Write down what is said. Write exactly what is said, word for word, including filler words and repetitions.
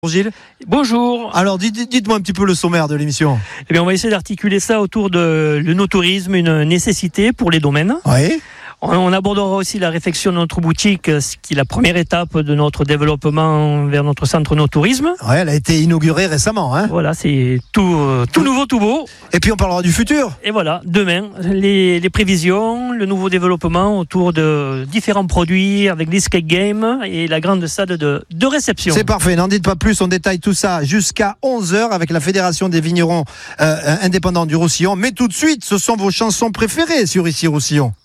Gilles. Bonjour. Alors dites, dites-moi un petit peu le sommaire de l'émission. Eh bien, on va essayer d'articuler ça autour de le no-tourisme, une nécessité pour les domaines. Oui. On, on abordera aussi la réfection de notre boutique, ce qui est la première étape de notre développement vers notre centre no-tourisme. Ouais, elle a été inaugurée récemment. Hein. Voilà, c'est tout, euh, tout nouveau, tout beau. Et puis on parlera du futur. Et voilà, demain, les, les prévisions, le nouveau développement autour de différents produits avec l'escape game et la grande salle de, de réception. C'est parfait, n'en dites pas plus, on détaille tout ça jusqu'à onze heures avec la Fédération des vignerons euh, indépendants du Roussillon. Mais tout de suite, ce sont vos chansons préférées sur Ici Roussillon.